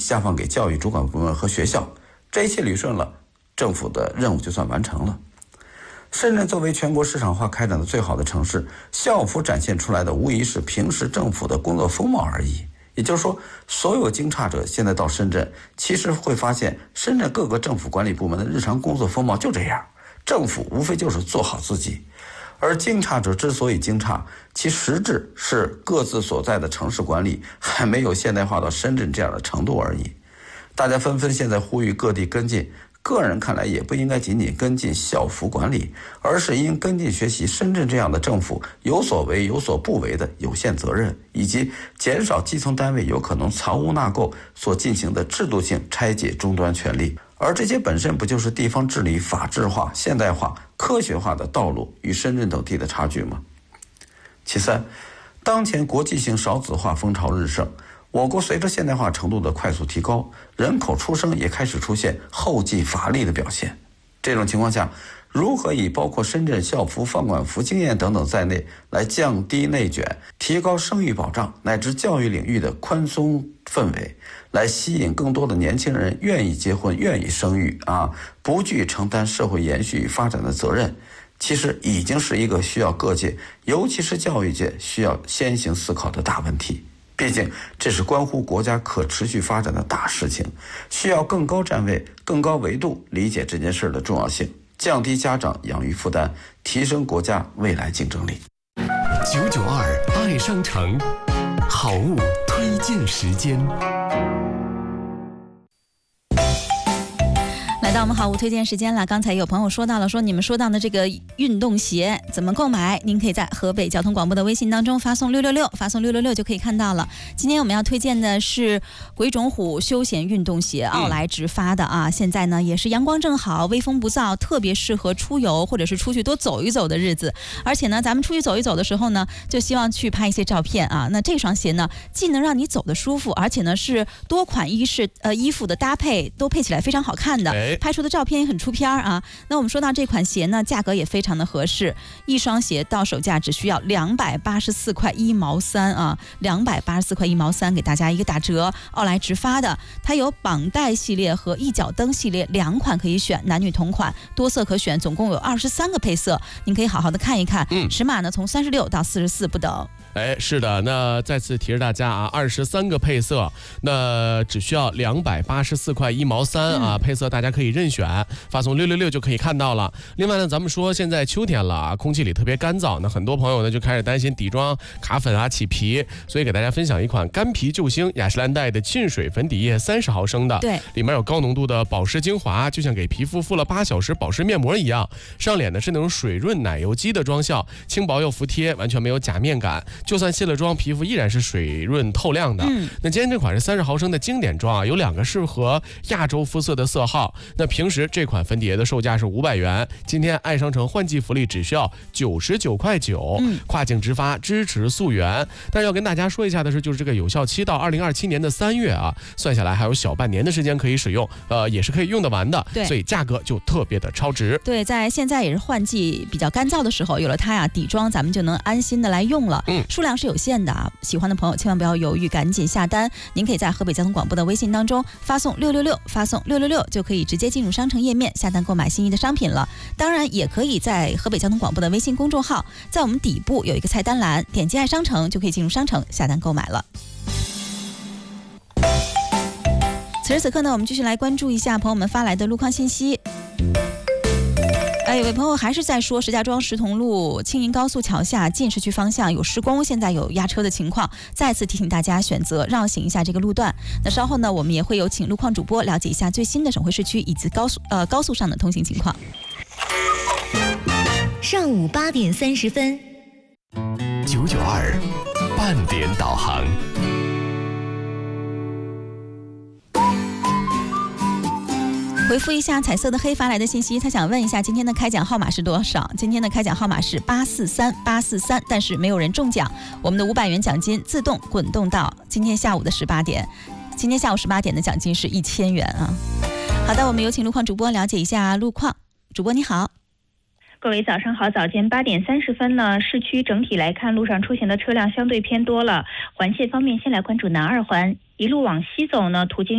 下放给教育主管部门和学校，这一切捋顺了，政府的任务就算完成了。深圳作为全国市场化开展的最好的城市，校服展现出来的无疑是平时政府的工作风貌而已。也就是说，所有经察者现在到深圳，其实会发现深圳各个政府管理部门的日常工作风貌就这样，政府无非就是做好自己。而经察者之所以经察，其实质是各自所在的城市管理还没有现代化到深圳这样的程度而已。大家纷纷现在呼吁各地跟进，个人看来也不应该仅仅跟进校服管理，而是应跟进学习深圳这样的政府有所为有所不为的有限责任，以及减少基层单位有可能藏污纳垢所进行的制度性拆解终端权力。而这些本身不就是地方治理法治化、现代化、科学化的道路与深圳等地的差距吗？其三，当前国际性少子化风潮日盛，我国随着现代化程度的快速提高，人口出生也开始出现后继乏力的表现。这种情况下，如何以包括深圳校服、放管服经验等等在内，来降低内卷，提高生育保障乃至教育领域的宽松氛围，来吸引更多的年轻人愿意结婚、愿意生育不惧承担社会延续与发展的责任，其实已经是一个需要各界，尤其是教育界需要先行思考的大问题。毕竟这是关乎国家可持续发展的大事情，需要更高站位、更高维度理解这件事的重要性，降低家长养育负担，提升国家未来竞争力。 992爱商城好物推荐时间。 来到我们好物推荐时间了，刚才有朋友说到了，说你们说到的这个运动鞋怎么购买？您可以在河北交通广播的微信当中发送666，发送666就可以看到了。今天我们要推荐的是鬼冢虎休闲运动鞋，奥莱直发的现在呢也是阳光正好，微风不燥，特别适合出游或者是出去多走一走的日子。而且呢，咱们出去走一走的时候呢，就希望去拍一些照片那这双鞋呢，既能让你走得舒服，而且呢是多款衣服的搭配都配起来非常好看的。拍出的照片也很出片那我们说到这款鞋呢，价格也非常的合适，一双鞋到手价只需要284块1毛3284块1毛3，给大家一个打折。奥莱直发的，它有绑带系列和一脚蹬系列2款可以选，男女同款，多色可选，总共有23个配色，您可以好好的看一看。尺码呢从36到44不等。 是的，那再次提示大家23个配色，那只需要284块1毛3配色大家可以任选，发送666就可以看到了。另外呢，咱们说现在秋天了空气里特别干燥，那很多朋友呢就开始担心底妆卡粉起皮，所以给大家分享一款干皮救星雅诗兰黛的沁水粉底液30毫升的， 对， 里面有高浓度的保湿精华，就像给皮肤敷了8小时保湿面膜一样，上脸呢是那种水润奶油肌的妆效，轻薄又服帖，完全没有假面感，就算卸了妆，皮肤依然是水润透亮的。那今天这款是30毫升的经典装有2个适合亚洲肤色的色号。那平时这款粉底液的售价是500元，今天爱商城换季福利只需要99块9，跨境直发，支持溯源。但是要跟大家说一下的是，就是这个有效期到2027年的3月算下来还有小半年的时间可以使用，也是可以用得完的，所以价格就特别的超值。 对，在现在也是换季比较干燥的时候，有了它底妆咱们就能安心的来用了。数量是有限的喜欢的朋友千万不要犹豫，赶紧下单。您可以在河北交通广播的微信当中发送666，发送666就可以直接进入商城页面下单购买心仪的商品了。当然也可以在河北交通广播的微信公众号，在我们底部有一个菜单栏，点击爱商城就可以进入商城下单购买了。此时此刻呢，我们继续来关注一下朋友们发来的路况信息。有位朋友还是在说石家庄石桐路青银高速桥下进市区方向有施工，现在有压车的情况，再次提醒大家选择绕行一下这个路段。那稍后呢，我们也会有请路况主播了解一下最新的省会市区以及高速上的通行情况。 上午8点30分 ，992半点导航。 回复一下彩色的黑发来的信息，他想问一下今天的开奖号码是多少？今天的开奖号码是843843，但是没有人中奖。我们的500元奖金自动滚动到今天下午的18点。今天下午18点的奖金是1000元好的，我们有请路况主播了解一下路况。主播你好。 各位早上好，早间8点30分呢，市区整体来看路上出行的车辆相对偏多了。环线方面，先来关注南二环，一路往西走呢，途经